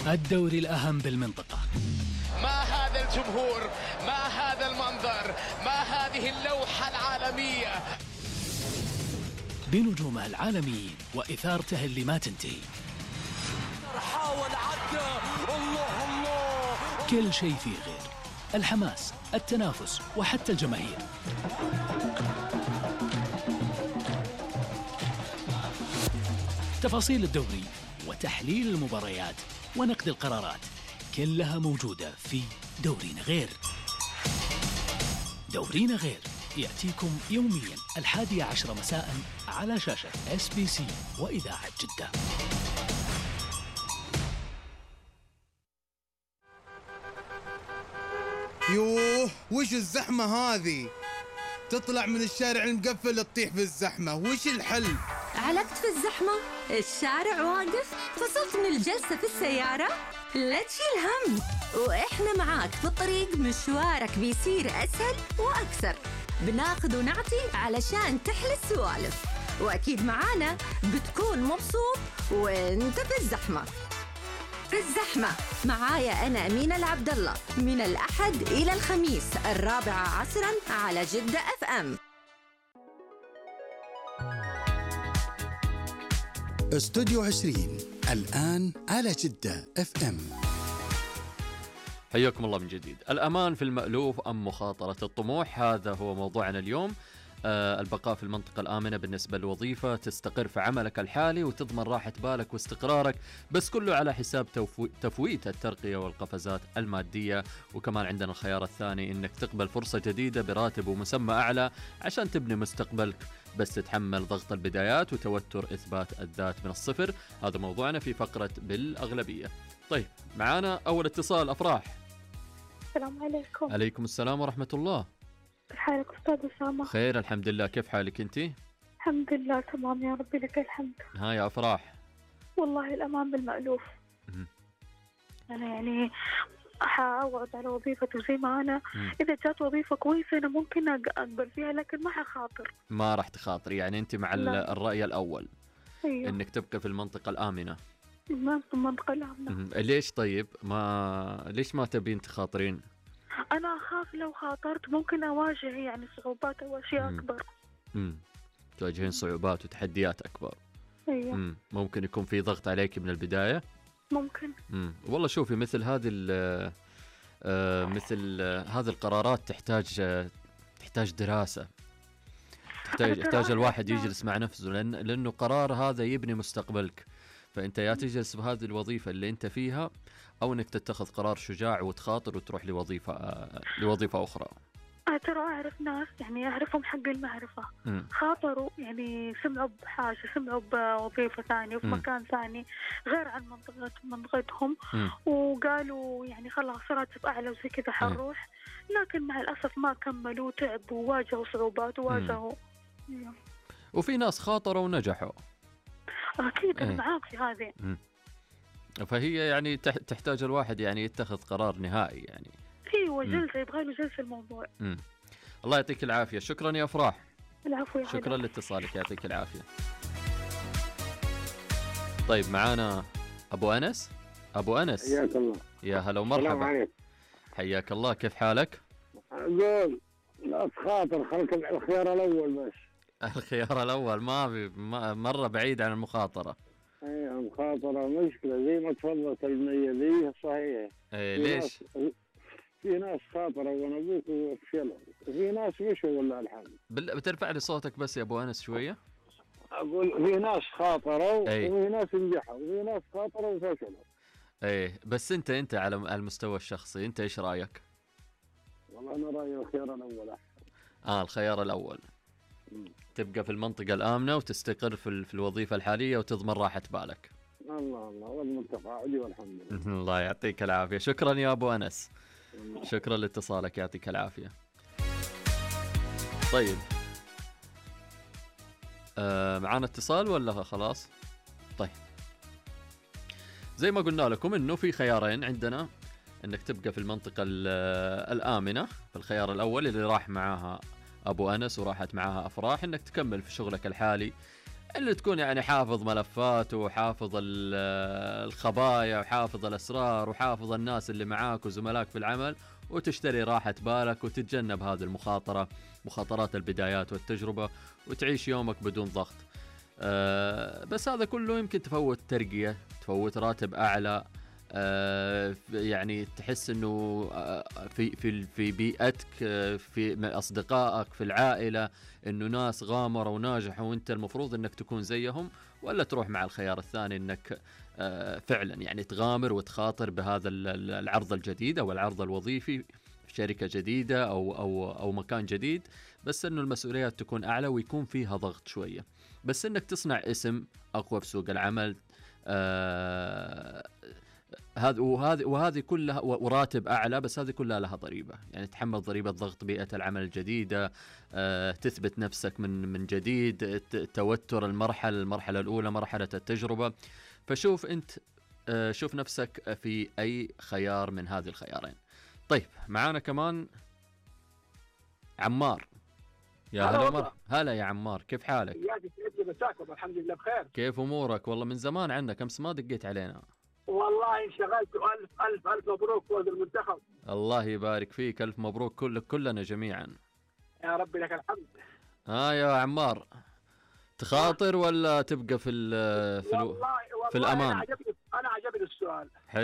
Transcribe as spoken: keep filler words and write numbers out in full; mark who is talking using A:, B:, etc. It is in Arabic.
A: الدوري الأهم بالمنطقة.
B: ما هذا الجمهور، ما هذا المنظر، ما هذه اللوحة العالمية،
A: بنجومه العالميين وإثارته اللي ما تنتهي.
C: حاول عدى، الله الله،
A: كل شيء فيه غير، الحماس، التنافس وحتى الجماهير. تفاصيل الدوري وتحليل المباريات ونقد القرارات كلها موجودة في دورينا غير. دورينا غير يأتيكم يوميا الحادية عشرة مساء على شاشة إس بي سي وإذاعة جدة.
D: يوه وش الزحمة هذه؟ تطلع من الشارع المقفل تطيح في الزحمة، وش الحل؟
E: علقت في الزحمة؟ الشارع واقف؟ فصلت من الجلسة في السيارة؟ لا تشيل هم، وإحنا معاك في الطريق، مشوارك بيصير أسهل وأكثر. بناخذ ونعطي علشان تحلى السوالف، وأكيد معانا بتكون مبسوط وانت في الزحمة. في الزحمة معايا أنا أمينة العبد الله، من الأحد إلى الخميس الرابعة عصرا على جدة أف أم.
F: استوديو عشرين الآن على جدة أف أم.
G: حياكم الله من جديد. الأمان في المألوف أم مخاطرة الطموح؟ هذا هو موضوعنا اليوم. آه البقاء في المنطقة الآمنة بالنسبة للوظيفة، تستقر في عملك الحالي وتضمن راحة بالك واستقرارك، بس كله على حساب تفو... تفويت الترقية والقفزات المادية. وكمان عندنا الخيار الثاني، إنك تقبل فرصة جديدة براتب ومسمى أعلى عشان تبني مستقبلك، بس تتحمل ضغط البدايات وتوتر إثبات الذات من الصفر. هذا موضوعنا في فقرة بالأغلبية. طيب معانا أول اتصال. أفراح،
H: السلام عليكم.
G: عليكم السلام ورحمة الله.
H: كيف حالك أستاذ أسامة؟
G: خير الحمد لله، كيف حالك أنتي؟
H: الحمد لله تمام يا ربي، لك الحمد.
G: ها يا أفراح.
H: والله الأمان بالمألوف.
G: م-
H: أنا يعني حأوعد على وظيفة، وزي ما أنا
G: م-
H: إذا جات وظيفة كويسة أنا ممكن أقبل فيها، لكن ما حخاطر.
G: ما راح تخاطري يعني أنت مع
H: لا.
G: الرأي الأول.
H: أيوه.
G: إنك تبقى في المنطقة الآمنة.
H: ما في المنطقة الآمنة.
G: م- ليش طيب؟ ما ليش ما تبين تخاطرين؟
H: أنا أخاف لو خاطرت ممكن أواجه يعني صعوبات أو أشياء
G: م-
H: أكبر.
G: امم تواجهين صعوبات وتحديات أكبر.
H: أيوه.
G: امم ممكن يكون في ضغط عليك من البداية.
H: ممكن.
G: امم والله شوفي، مثل هذه ال آه مثل آه هذه القرارات تحتاج آه تحتاج دراسة، تحتاج يحتاج الواحد يجلس مع نفسه، لأن لأنه قرار هذا يبني مستقبلك. فأنت يا تجلس بهذه الوظيفة اللي أنت فيها، أو إنك تتخذ قرار شجاع وتخاطر وتروح لوظيفة آه لوظيفة أخرى.
H: أه ترى أعرف ناس يعني أعرفهم حق المعرفة،
G: مم.
H: خاطروا يعني سمعوا بحاجة، سمعوا بوظيفة ثانية وفي
G: مم.
H: مكان ثاني غير عن منطقة منطقتهم،
G: مم.
H: وقالوا يعني خلاص راتب أعلى وزي كذا حنروح، لكن مع الأسف ما كملوا، تعبوا وواجهوا صعوبات وواجهوا. مم.
G: وفي ناس خاطروا ونجحوا.
H: أكيد أنا
G: إيه.
H: معاك في هذه.
G: مم. فهي يعني تح- تحتاج الواحد يعني يتخذ قرار نهائي يعني.
H: ايوه جلسة، يبغى له جلسة الموضوع.
G: مم. الله يعطيك العافية، شكرا يا أفراح.
H: العفو يا
G: شكرا
H: هلا.
G: لاتصالك، يعطيك العافية. طيب معانا أبو أنس. أبو أنس،
I: حياك الله.
G: يا هلا
I: السلام
G: ومرحبا.
I: عليكم.
G: حياك الله، كيف حالك؟
I: أقول لا تخاطر، خلك الخيار الأول بس.
G: الخيار الأول ما, بي ما مرة بعيد عن المخاطرة.
I: ايه المخاطرة مشكلة زي ما تفضلت المية ذي صحيح.
G: إيه
I: في
G: ليش؟
I: ناس في ناس خاطرة ونبوك وفشلوا، وفي ناس مشوا ولا الحمد.
G: بال... بترفع لي صوتك بس يا أبو أنس شوية.
I: أقول في ناس خاطروا
G: أي.
I: وفي ناس نجحوا وفي ناس خاطروا وفشلوا.
G: إيه بس أنت أنت على المستوى الشخصي أنت إيش رأيك؟
I: والله أنا رأيي الخيار الأول أحسن.
G: آه الخيار الأول.
I: مم.
G: تبقى في المنطقة الآمنة وتستقر في في الوظيفة الحالية وتضمن راحة بالك.
I: الله الله والمتقاعدي والحمد لله.
G: الله يعطيك العافية، شكرا يا أبو أنس. شكرا لاتصالك، يعطيك العافية. طيب آه معانا اتصال ولا خلاص؟ طيب زي ما قلنا لكم إنه في خيارين عندنا، إنك تبقى في المنطقة الآمنة في الخيار الأول اللي راح معاها أبو أنس وراحت معاها أفراح، إنك تكمل في شغلك الحالي اللي تكون يعني حافظ ملفات وحافظ الخبايا وحافظ الأسرار وحافظ الناس اللي معاك وزملائك في العمل، وتشتري راحة بالك وتتجنب هذه المخاطرة، مخاطرات البدايات والتجربة، وتعيش يومك بدون ضغط. أه بس هذا كله يمكن تفوت ترقية، تفوت راتب أعلى، أه يعني تحس إنه في في في بيئتك، في أصدقائك، في العائلة، إنه ناس غامروا وناجحوا وأنت المفروض إنك تكون زيهم، ولا تروح مع الخيار الثاني إنك أه فعلا يعني تغامر وتخاطر بهذا العرض الجديد أو العرض الوظيفي في شركة جديدة أو أو أو مكان جديد، بس إنه المسؤوليات تكون أعلى ويكون فيها ضغط شوية، بس إنك تصنع اسم أقوى في سوق العمل. آه هذا وهذه وهذه كلها وراتب أعلى، بس هذه كلها لها ضريبة، يعني تحمل ضريبة ضغط بيئة العمل الجديدة، آه تثبت نفسك من من جديد، توتر المرحلة المرحلة الأولى مرحلة التجربة. فشوف أنت آه شوف نفسك في أي خيار من هذه الخيارين. طيب معانا كمان عمار. يا هلا مر... هلا يا عمار، كيف حالك؟
J: مساكم الحمد لله بخير.
G: كيف امورك؟ والله من زمان عنك، امس ما دقيت علينا.
J: والله انشغلت، والف الف الف مبروك فوز المنتخب.
G: الله يبارك فيك، الف مبروك كلك كلنا جميعا.
J: يا رب لك الحمد.
G: ها آه يا عمار، تخاطر ولا تبقى في ال في,
J: والله والله
G: في الامان؟
J: انا عجبني انا عجبني السؤال.